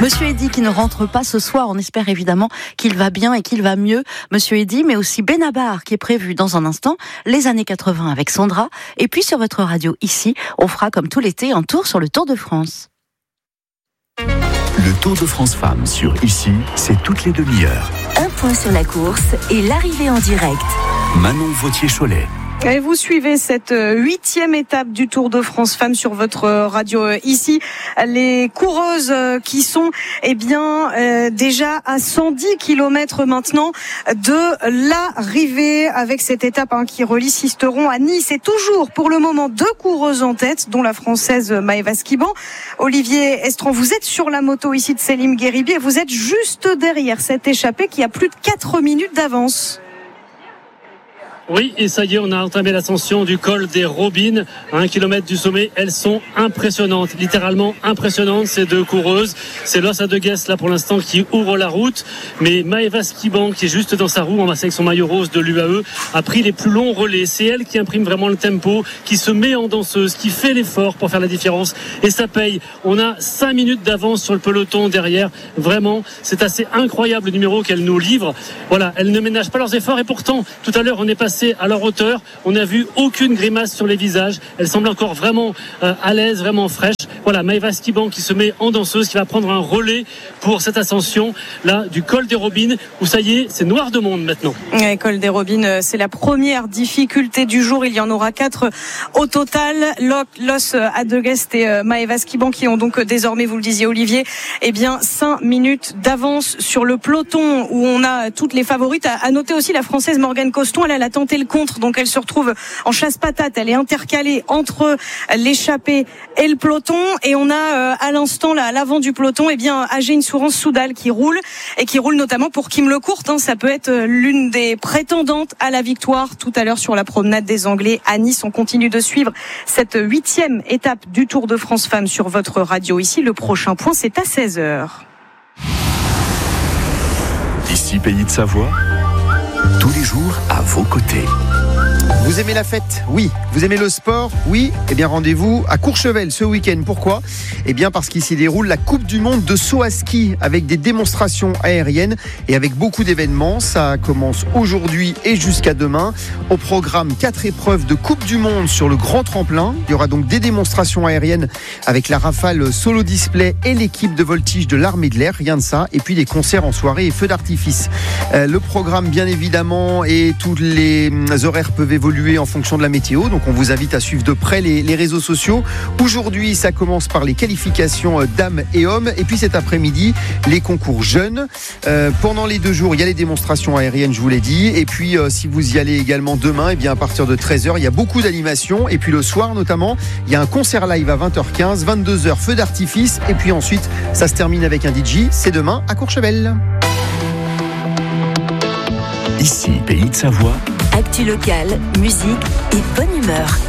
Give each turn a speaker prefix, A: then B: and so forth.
A: Monsieur Eddy qui ne rentre pas ce soir, on espère évidemment qu'il va bien et qu'il va mieux. Monsieur Eddy, mais aussi Benabar qui est prévu dans un instant, les années 80 avec Sandra. Et puis sur votre radio ici, on fera comme tout l'été un tour sur le Tour de France.
B: Le Tour de France Femmes sur Ici, c'est toutes les demi-heures.
C: Un point sur la course et l'arrivée en direct.
B: Manon Vautier-Cholet.
D: Et vous suivez cette 8e étape du Tour de France Femmes sur votre radio ici. Les coureuses qui sont déjà à 110 km maintenant de l'arrivée avec cette étape qui relie Sisteron à Nice. Et toujours pour le moment 2 coureuses en tête, dont la française Maëva Skiban. Olivier Estran, vous êtes sur la moto ici de Selim Gueribi et vous êtes juste derrière cette échappée qui a plus de 4 minutes d'avance.
E: Oui, et ça y est, on a entamé l'ascension du col des Robines à 1 km du sommet. Elles sont impressionnantes, littéralement impressionnantes, ces 2 coureuses. C'est Los Adegues, là, pour l'instant, qui ouvre la route. Mais Maëva Skiban, qui est juste dans sa roue, avec son maillot rose de l'UAE, a pris les plus longs relais. C'est elle qui imprime vraiment le tempo, qui se met en danseuse, qui fait l'effort pour faire la différence. Et ça paye. On a 5 minutes d'avance sur le peloton derrière. Vraiment, c'est assez incroyable le numéro qu'elle nous livre. Voilà, elles ne ménagent pas leurs efforts. Et pourtant, tout à l'heure, on est passé à leur hauteur, on n'a vu aucune grimace sur les visages, elle semble encore vraiment à l'aise, vraiment fraîche. Voilà, Maëva Skiban qui se met en danseuse, qui va prendre un relais pour cette ascension là du col des Robines, où ça y est, c'est noir de monde maintenant.
D: Ouais, col des Robines, c'est la première difficulté du jour, il y en aura 4 au total. Los Adegues et Maëva Skiban qui ont donc désormais, vous le disiez Olivier, 5 minutes d'avance sur le peloton où on a toutes les favorites. À noter aussi la française Morgane Coston, elle a tenté le contre, donc elle se retrouve en chasse-patate, elle est intercalée entre l'échappée et le peloton, et on a à l'instant là à l'avant du peloton Agéine Sourance Soudal qui roule notamment pour Kim Lecourt, ça peut être l'une des prétendantes à la victoire tout à l'heure sur la promenade des Anglais à Nice. On continue de suivre cette 8e étape du Tour de France Femmes sur votre radio ici. Le prochain point, c'est à 16h.
B: Ici, Pays de Savoie, tous les jours à vos côtés.
F: Vous aimez la fête ? Oui. Vous aimez le sport ? Oui. Rendez-vous à Courchevel ce week-end. Pourquoi ? Parce qu'il s'y déroule la Coupe du Monde de saut à ski avec des démonstrations aériennes et avec beaucoup d'événements. Ça commence aujourd'hui et jusqu'à demain. Au programme 4 épreuves de Coupe du Monde sur le grand tremplin. Il y aura donc des démonstrations aériennes avec la Rafale Solo Display et l'équipe de voltige de l'armée de l'air. Rien de ça. Et puis des concerts en soirée et feux d'artifice. Le programme, bien évidemment, et tous les horaires peuvent évoluer en fonction de la météo, donc on vous invite à suivre de près les réseaux sociaux. Aujourd'hui, ça commence par les qualifications dames et hommes, et puis cet après-midi, les concours jeunes. Pendant les 2 jours, il y a les démonstrations aériennes, je vous l'ai dit, et puis si vous y allez également demain, à partir de 13h, il y a beaucoup d'animations, et puis le soir notamment, il y a un concert live à 20h15, 22h, feu d'artifice, et puis ensuite, ça se termine avec un DJ, c'est demain à Courchevel.
B: Ici, Pays de Savoie.
C: Actu locale, musique et bonne humeur.